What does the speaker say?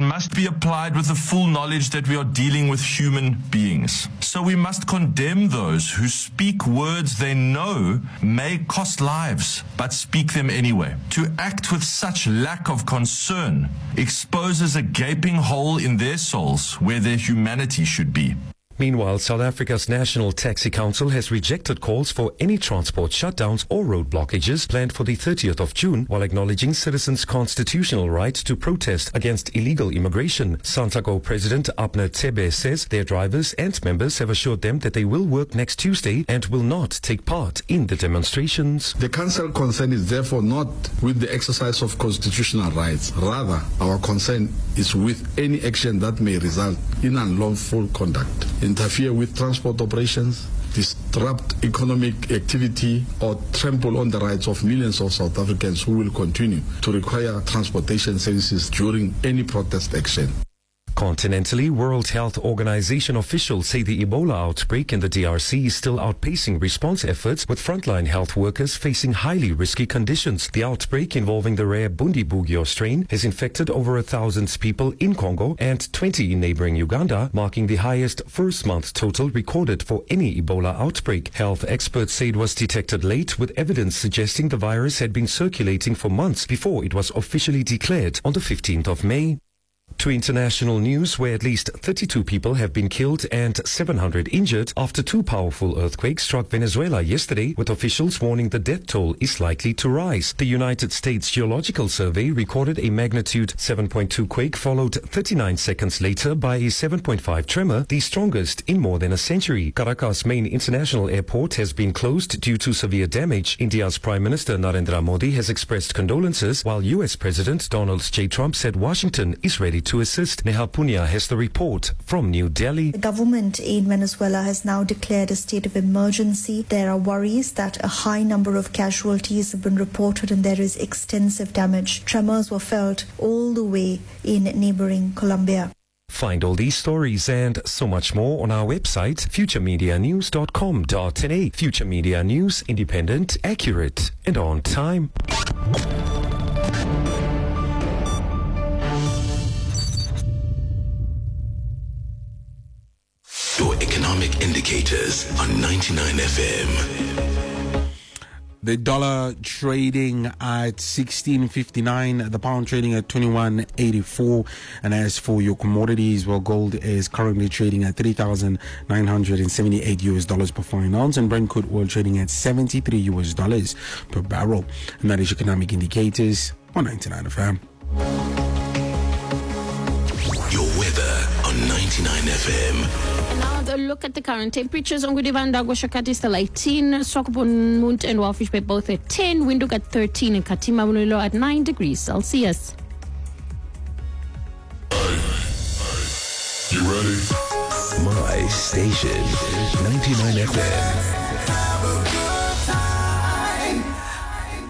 must be applied with the full knowledge that we are dealing with human beings. So we must condemn those who speak words they know may cost lives, but speak them anyway. To act with such lack of concern exposes a gaping hole in their souls where their humanity should be. Meanwhile, South Africa's National Taxi Council has rejected calls for any transport shutdowns or road blockages planned for the 30th of June, while acknowledging citizens' constitutional right to protest against illegal immigration. Santaco President Abner Tsebe says their drivers and members have assured them that they will work next Tuesday and will not take part in the demonstrations. The Council concern is therefore not with the exercise of constitutional rights. Rather, our concern is with any action that may result in unlawful conduct, interfere with transport operations, disrupt economic activity, or trample on the rights of millions of South Africans who will continue to require transportation services during any protest action. Continentally, World Health Organization officials say the Ebola outbreak in the DRC is still outpacing response efforts, with frontline health workers facing highly risky conditions. The outbreak, involving the rare Bundibugyo strain, has infected over 1,000 people in Congo and 20 in neighboring Uganda, marking the highest first-month total recorded for any Ebola outbreak. Health experts say it was detected late, with evidence suggesting the virus had been circulating for months before it was officially declared on the 15th of May. To international news, where at least 32 people have been killed and 700 injured after two powerful earthquakes struck Venezuela yesterday, with officials warning the death toll is likely to rise. The United States Geological Survey recorded a magnitude 7.2 quake, followed 39 seconds later by a 7.5 tremor, the strongest in more than a century. Caracas' main international airport has been closed due to severe damage. India's Prime Minister Narendra Modi has expressed condolences, while US President Donald J. Trump said Washington is ready to assist. Neha Punya has the report from New Delhi. The government in Venezuela has now declared a state of emergency. There are worries that a high number of casualties have been reported and there is extensive damage. Tremors were felt all the way in neighboring Colombia. Find all these stories and so much more on our website, futuremedianews.com.na. Future Media News, independent, accurate, and on time. Your economic indicators on 99 FM. The dollar trading at 16.59, the pound trading at 21.84, and as for your commodities, well, gold is currently trading at $3,978 per fine ounce, and Brent crude oil trading at $73 per barrel. And that is economic indicators on 99 FM. Your weather on 99 FM. Now the look at the current temperatures. Ongudivanda Goshakati still 18, Sokopon, Munt and Walfish Bay both at 10, Windhoek at 13, and Katima Mulilo at 9 degrees Celsius. You ready? My station, 99 FM.